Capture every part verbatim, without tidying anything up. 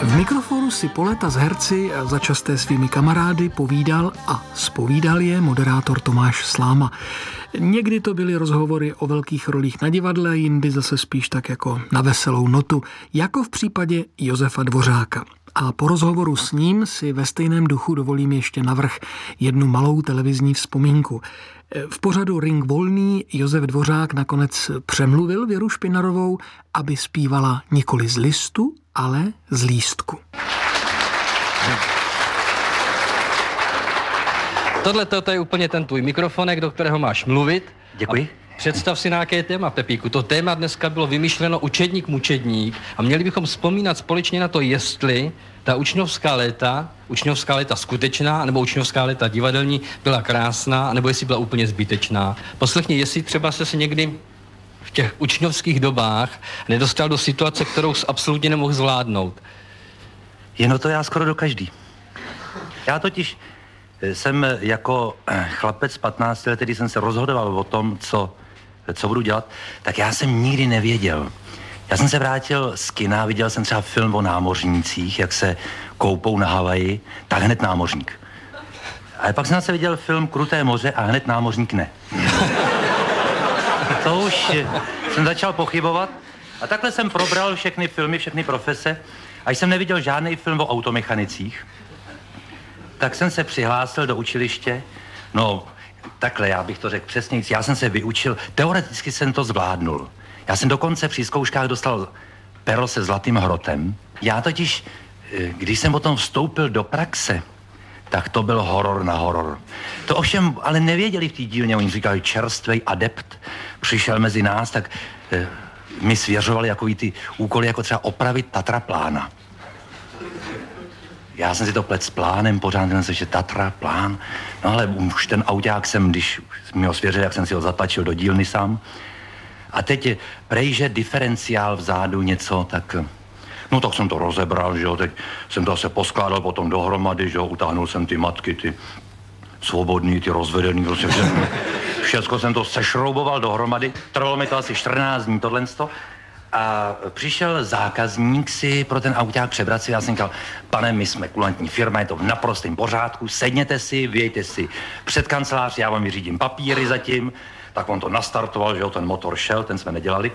V mikrofonu si po léta s herci a začasté svými kamarády povídal a zpovídal je moderátor Tomáš Sláma. Někdy to byly rozhovory o velkých rolích na divadle, jindy zase spíš tak jako na veselou notu, jako v případě Josefa Dvořáka. A po rozhovoru s ním si ve stejném duchu dovolím ještě navrch jednu malou televizní vzpomínku. V pořadu Ring volný Josef Dvořák nakonec přemluvil Věru Špinarovou, aby zpívala nikoli z listu, ale z lístku. Tohle to je úplně ten tvůj mikrofonek, do kterého máš mluvit. Děkuji. A představ si, na jaké téma, Pepíku. To téma dneska bylo vymyšleno učedník mučedník a měli bychom vzpomínat společně na to, jestli ta učňovská léta, učňovská léta skutečná, nebo učňovská léta divadelní byla krásná, nebo jestli byla úplně zbytečná. Poslechni, jestli třeba se si někdy v těch učňovských dobách nedostal do situace, kterou jsi absolutně nemohl zvládnout. Jen to já skoro do každý. Já totiž jsem jako chlapec patnácti let, když jsem se rozhodoval o tom, co, co budu dělat, tak já jsem nikdy nevěděl. Já jsem se vrátil z kina, viděl jsem třeba film o námořnících, jak se koupou na Havaji, tak hned námořník. Ale pak jsem se viděl film Kruté moře a hned námořník ne. To už jsem začal pochybovat a takhle jsem probral všechny filmy, všechny profese a jsem neviděl žádný film o automechanicích. Tak jsem se přihlásil do učiliště, no takhle, já bych to řekl přesně, já jsem se vyučil, teoreticky jsem to zvládnul. Já jsem dokonce při zkouškách dostal pero se zlatým hrotem. Já totiž, když jsem potom vstoupil do praxe, tak to byl horor na horor. To ovšem ale nevěděli v té dílně, oni říkali čerstvej adept, přišel mezi nás, tak eh, mi svěřovali jakový ty úkoly, jako třeba opravit Tatraplána. Já jsem si to plet s plánem, pořád jsem se, že Tatra, plán, no ale už ten auták jsem, když mi ho svěřil, jak jsem si ho zatlačil do dílny sám. A teď je prejže diferenciál vzadu něco, tak... No tak jsem to rozebral, že jo, teď jsem to zase poskládal potom dohromady, že jo, utáhnul jsem ty matky, ty svobodný, ty rozvedený, prostě všechno. Všecko jsem to sešrouboval dohromady, trvalo mi to asi čtrnáct dní tohleto. A přišel zákazník si pro ten auták přebrat si, já jsem říkal, pane, my jsme kulantní firma, je to v naprostém pořádku, sedněte si, vyjďte si před kancelář, já vám vyřídím papíry zatím. Tak on to nastartoval, že jo, ten motor šel, ten jsme nedělali.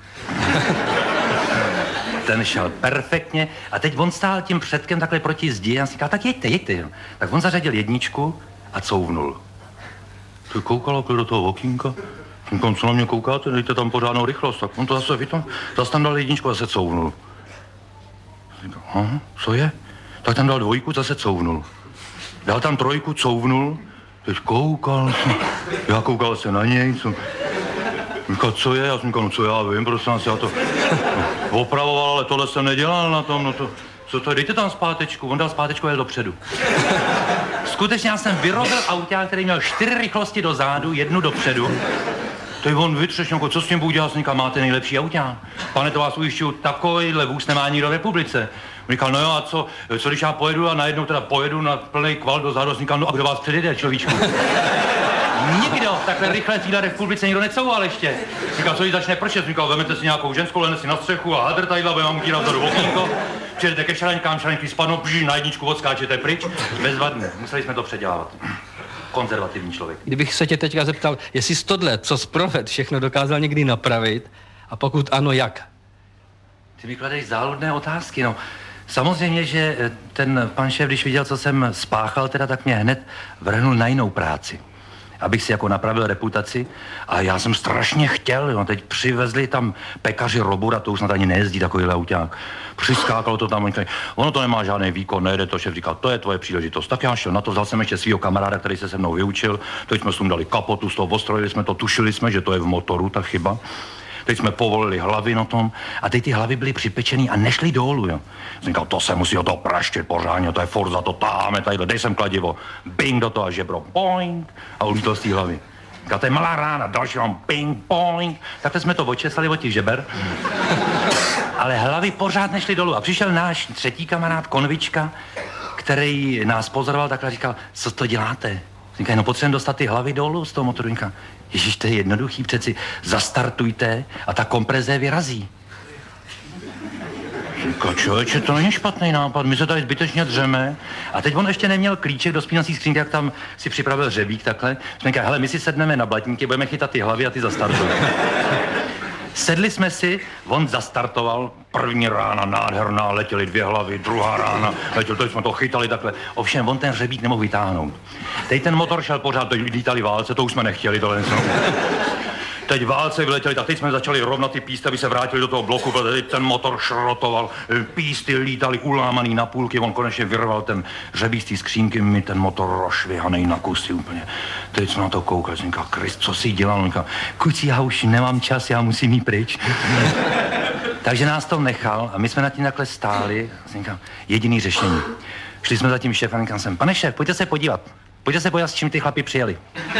Ten šel perfektně a teď on stál tím předkem takhle proti zdi a já si říkal, tak jeďte, jeďte. Tak on zařadil jedničku a couvnul. Ty koukal do toho okýnka, říkám, co na mě koukáte, dejte tam pořádnou rychlost, tak on to zase vytom, zase tam dal jedničku a zase couvnul. Říkal, aha, co je? Tak tam dal dvojku, zase couvnul. Dal tam trojku, couvnul. Teď koukal jsem, já koukal se na něj, co, říkal, co je, já jsem říkal, no co já vím, prostě já to no, opravoval, ale tohle jsem nedělal na tom, no to, co to je, dejte tam zpátečku, on dal zpátečku a jel dopředu. Skutečně já jsem vyrobil auták, který měl čtyři rychlosti do zádu, jednu dopředu. To je on vytřešňo, co s tím budu dělat, jsem říkal, máte nejlepší auták. Pane, to vás ujišťuju, takovýhle vůz nemá nikdo v republice. Říkal, no jo, a co, co když já pojedu a najednou teda pojedu na plný kval do zádu, říkal, no a kdo vás předjede, človíčku? Nikdo, takhle rychle v téhle republice nikdo necouval ještě. Říkal, co když začne pršet, říkal, vemete si nějakou ženskou, lehne si na střechu a hadr tadyhle, budeme vám utírat vzadu okýnko, přijedete ke šaraňkám, šaraňky spadnou, bží, na jedničku odskáčete pryč, bezvadně, museli jsme to předělávat. Konzervativní člověk. Kdybych se tě teďka zeptal, jestli jsi tohle, co jsi provedl, všechno dokázal někdy napravit, a pokud ano, jak? Ty mi kladeš záludné otázky, no. Samozřejmě, že ten pan šéf, když viděl, co jsem spáchal, teda, tak mě hned vrhnul na jinou práci. Abych si jako napravil reputaci a já jsem strašně chtěl, no, teď přivezli tam pekaři Robura, to už snad ani nejezdí takovýhle auták. Přiskákalo to tam, ono to nemá žádný výkon, nejde to, šéf říkal, to je tvoje příležitost. Tak já šel na to, vzal jsem ještě svého kamaráda, který se se mnou vyučil, teď jsme sundali kapotu, z toho ostrojili jsme to, tušili jsme, že to je v motoru, ta chyba. Teď jsme povolili hlavy na tom a teď ty hlavy byly připečený a nešly dolů, jo. Jsem říkal, to se musí o to praštit pořádně, to je forza, to táháme tadyhle, dej sem kladivo, bing do toho a žebro, boing, a ulítl z té hlavy. Říkal, to je malá rána, další vám, bing, boing, takhle jsme to očesali od těch žeber, ale hlavy pořád nešly dolů a přišel náš třetí kamarád, Konvička, který nás pozoroval, takhle říkal, co to děláte? Říkají, no potřebujeme dostat ty hlavy dolů z toho motoru. Říkám, ježiš, to je jednoduchý, přeci zastartujte a ta kompreze vyrazí. Říká, člověče, to není špatný nápad, my se tady zbytečně dřeme. A teď on ještě neměl klíček do spínací skřínky, jak tam si připravil řebík takhle. Jsme říkali, hele, my si sedneme na blatníky, budeme chytat ty hlavy a ty zastartují. Sedli jsme si, on zastartoval, první rána nádherná, letěly dvě hlavy, druhá rána, letěl, teď jsme to chytali takhle. Ovšem, on ten řebík nemohl vytáhnout. Teď ten motor šel pořád, teď lítali válce, to už jsme nechtěli, tohle něco. Teď válce vyletěly, tak teď jsme začali rovnat ty písty, aby se vrátili do toho bloku, protože teď ten motor šrotoval, písty lítaly ulámaný na půlky, on konečně vyrval ten řebík z té skřínky, mi ten motor rozšvihanej na kusy úplně. Teď jsme na to koukali, jsem říkal, Krist, co jsi dělal? On říkal, kuci, já už nemám čas, já musím jít pryč. Takže nás to nechal a my jsme nad tím takhle stáli, a jsem říkal, jediný řešení. Šli jsme za tím šéfem a říkal jsem, pane šéf, pojďte se podívat, pojďte se podívat, s čím ty chlapi přijeli.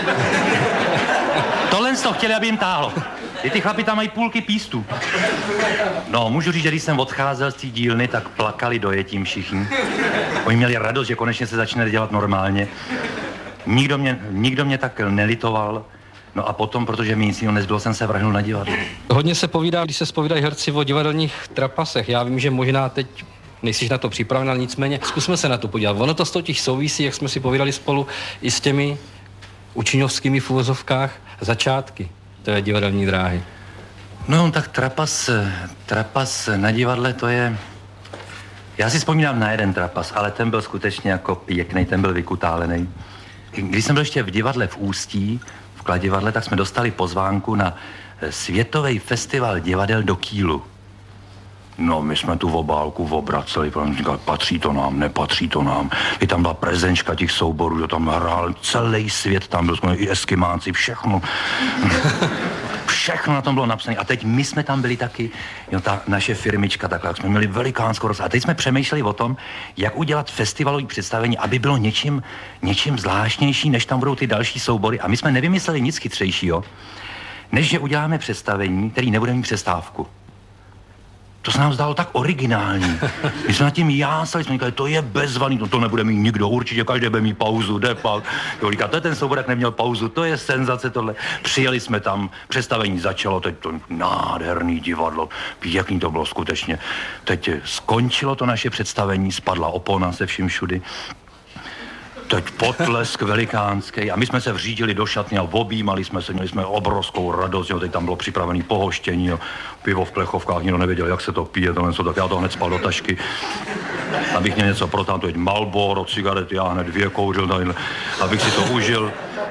Tohle to chtěli, aby jim táhlo. I ty chlapi tam mají půlky pístů. No, můžu říct, že když jsem odcházel z té dílny, tak plakali dojetím všichni. Oni měli radost, že konečně se začne dělat normálně. Nikdo mě, nikdo mě tak nelitoval. No a potom, protože mi nic jiného nezbylo, jsem se vrhnul na divadlo. Hodně se povídá, když se zpovídají herci o divadelních trapasech. Já vím, že možná teď nejsi na to připraven, ale nicméně zkusme se na to podívat. Ono to totiž souvisí, jak jsme si povídali spolu, i s těmi učňovskými v uvozovkách začátky té divadelní dráhy. No tak trapas, trapas na divadle to je... Já si vzpomínám na jeden trapas, ale ten byl skutečně jako pěkný, ten byl vykutálený. Když jsem byl ještě v divadle v Ústí, v Kladivadle, tak jsme dostali pozvánku na světový festival divadel do Kielu. No, my jsme tu v obálku obraceli, říkali, patří to nám, nepatří to nám. I tam byla prezenčka těch souborů, že tam hrál celý svět, tam byl i Eskimáci, všechno. Všechno na tom bylo napsané. A teď my jsme tam byli taky, jo, ta naše firmička takhle, jak jsme měli velikánskou roz. A teď jsme přemýšleli o tom, jak udělat festivalový představení, aby bylo něčím, něčím zvláštnější, než tam budou ty další soubory. A my jsme nevymysleli nic chytřejšího, než že uděláme představení, který nebude mít přestávku. To se nám zdálo tak originální. My jsme nad tím jásali, jsme říkali, to je bezvaný, no to nebude mít nikdo, určitě každý bude mít pauzu, jde pak. Jo, říká, to je ten souborek, neměl pauzu, to je senzace tohle. Přijeli jsme tam, představení začalo, teď to nádherný divadlo, pěkný to bylo skutečně. Teď skončilo to naše představení, spadla opona se vším všudy. Teď potlesk velikánský a my jsme se vřídili do šatny a objímali jsme se, měli jsme obrovskou radost, jo, teď tam bylo připravené pohoštění, jo, pivo v plechovkách, nikdo nevěděl, jak se to pije, to něco, tak já to hned spal do tašky, abych měl něco pro tam, to je Marlboro, cigarety, já hned dvě kouřil, tady, abych si to užil.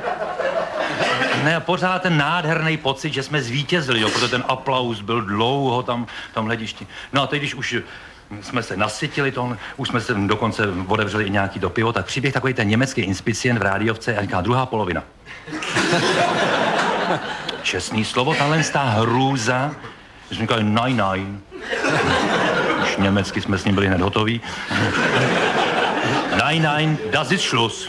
Ne, pořád ten nádherný pocit, že jsme zvítězili, jo, protože ten aplaus byl dlouho tam v tom hledišti. No a teď, když už jsme se nasytili, to, už jsme se dokonce otevřeli i nějaký to pivo, tak přiběh takový ten německý inspicient v rádiovce a říká druhá polovina. Čestný slovo, tahle stá hrůza, že jsme říkali nein, nein. Už německy jsme s ním byli hned hotoví. Nein, nein, das ist Schluss.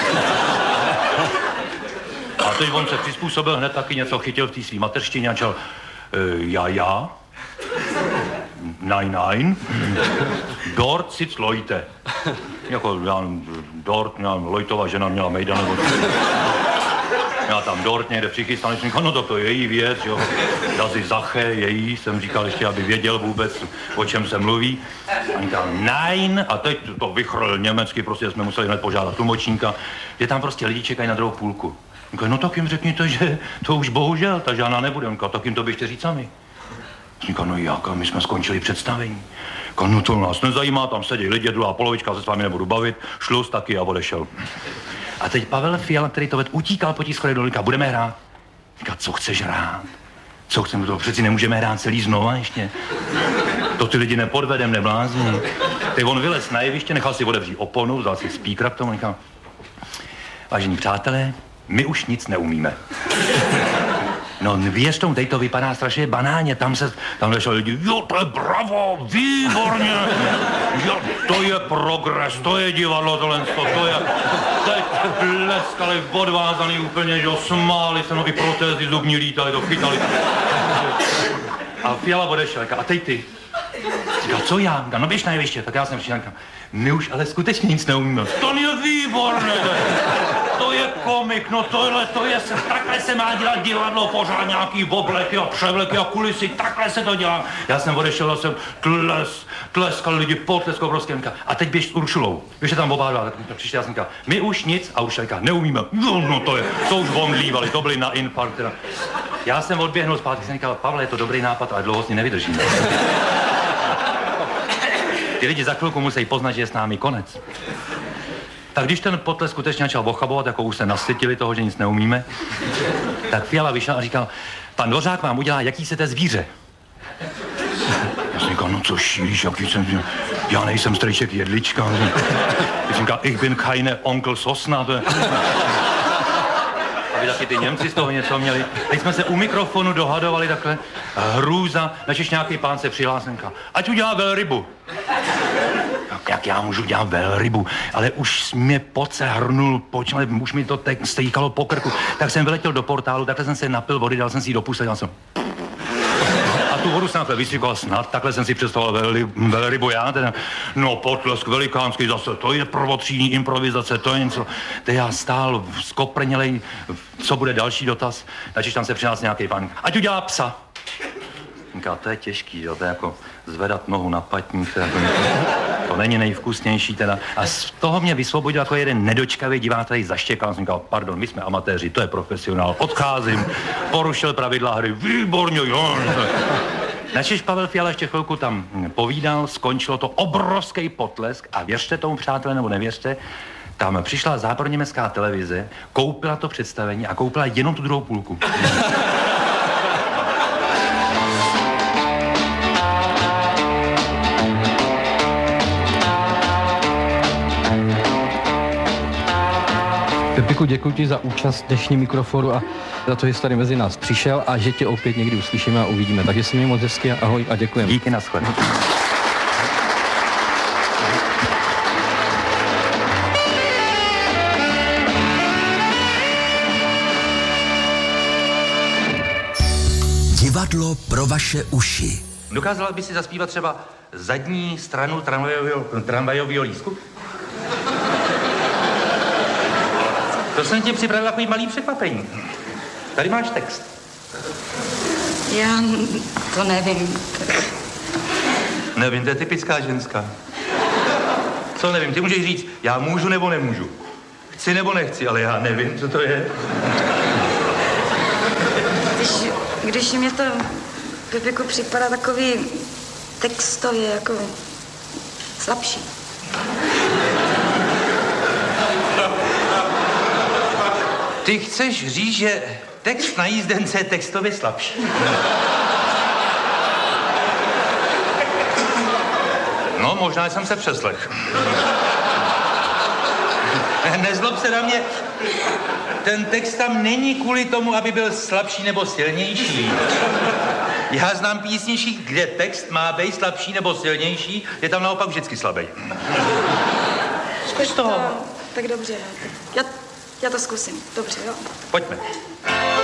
A teď on se přizpůsobil, hned taky něco chytil v té svý mateřštině a čel, e, já, já. Nein, nein. Dort sitzt Leute. Jako já, dort, já, Leutová žena měla mejdan, nebo já tam dort někde přichystaný, jsem říkal, no to, to je její věc, jo. Das ist Sache, její, jsem říkal ještě, aby věděl vůbec, o čem se mluví. A říkal, nein, a teď to vychrl německy, prostě jsme museli hned požádat tlumočníka, že tam prostě lidi čekají na druhou půlku. Říkal, no tak jim řekněte, že to už bohužel, ta žádná nebude. On říkal, tak jim to běžte říct sami. Říkal, no jak, my jsme skončili představení. Říkal, no to nás nezajímá, tam sedí lidi, druhá polovička, se s vámi nebudu bavit, šluz taky a odešel. A teď Pavel Fiala, který to ved, utíkal po těch schodech dolů, říkal, budeme hrát. Říkal, co chceš hrát? Co chceme, to přeci nemůžeme hrát celý znova ještě. To ty lidi nepodvedem, neblázni. Teď on vylez na jeviště, nechal si otevřít oponu, vzal si speaker k tomu, říkal, vážení přátelé, my už nic neumíme. No věř tomu, teď to vypadá strašně banálně, tam se, tam vešel lidi, jo, to je bravo, výborně, jo, to je progres, to je divadlo, tohle, to, to je, teď pleskali odvázaný úplně, že jo, smáli se, no i protézy zubní lítali, to chytali. A Fiala odešel, a teď ty. Říká, co já? Říká, no běž na jeviště. Tak já jsem přišel, říkám, my už ale skutečně nic neumíme. To je výborné, to je komik, no tohle, to je, takhle se má dělat divadlo, pořád nějaký obleky a převleky a kulisy, takhle se to dělá. Já jsem odešel, jsem tles, tleskal lidi, potleskal obrovským. A teď běž s Uršulou, běž tam oba dva, tak přišel, já jsem říkal, my už nic, a Uršula říká, neumíme. No, no to je, to už omdlívali, to byli na infarkt. Teda. Já jsem odběhnul zpátky, jsem říkal, Pavle, je to dobrý nápad, ale dlouho s ní nevydržím. Ty lidi za chvilku musí poznat, že je s námi konec. Tak když ten potlesk skutečně začal ochabovat, jako už se nasytili toho, že nic neumíme, tak Fiala vyšel a říkal, pan Dvořák vám udělá, jaký jste zvíře. Já jsem říkal, no co šíříš, jaký jsem, já nejsem strejček Jedlička. Já jsem říkal, ich bin keine Onkel Sosna. To je... Aby taky ty Němci z toho něco měli. Teď jsme se u mikrofonu dohadovali takhle, hrůza, načež nějaký pán se přihlásil, ať udělá velrybu. Jak já můžu dělat velrybu, ale už mě pot se hrnul, počal, už mi to tak stejkalo po krku. Tak jsem vyletěl do portálu, takhle jsem se napil vody, dal jsem si ji do pusy, dal jsem... A tu vodu jsem takhle vystříkoval snad, takhle jsem si představoval velrybu, velrybu já teda. No potlesk velikánský zase, to je prvotřídní improvizace, to je něco. Teď já stál skoprnělej, co bude další dotaz, načež tam se přinásl nějaký pán. Ať udělá psa. Říká, to je těžký, jo, to je jako zvedat nohu na patník, to, jako, to není nejvkusnější teda. A z toho mě vysvobodil jako jeden nedočkavý divák, který zaštěkal. Jsem říkal, pardon, my jsme amatéři, to je profesionál, odcházím, porušil pravidla hry, výborně, jo. Načež Pavel Fiala ještě chvilku tam povídal, skončilo to obrovský potlesk a věřte tomu, přátelé, nebo nevěřte, tam přišla západoněmecká televize, koupila to představení a koupila jenom tu druhou půlku. Pepiku, děkuji ti za účast dnešní mikrofonu a za to, že jsi tady mezi nás přišel a že tě opět někdy uslyšíme a uvidíme. Takže si mi moc hezky, ahoj a děkujeme. Díky, nashledanou. Divadlo pro vaše uši. Dokázala by si zaspívat třeba zadní stranu tramvajového, tramvajového lístku? To jsem ti připravil takový malý překvapení. Tady máš text. Já to nevím. Nevím, to je typická ženská. Co nevím, ty můžeš říct, já můžu nebo nemůžu. Chci nebo nechci, ale já nevím, co to je. Když, když mě to, Pepiku, připadá takový textově jako slabší. Ty chceš říct, že text na jízdence je textově slabší? No, možná jsem se přeslech. Nezlob se na mě, ten text tam není kvůli tomu, aby byl slabší nebo silnější. Já znám písničky, kde text má být slabší nebo silnější, je tam naopak vždycky slabý. Zkus to. Tak dobře, já, já to zkusím, dobře, jo. Pojďme.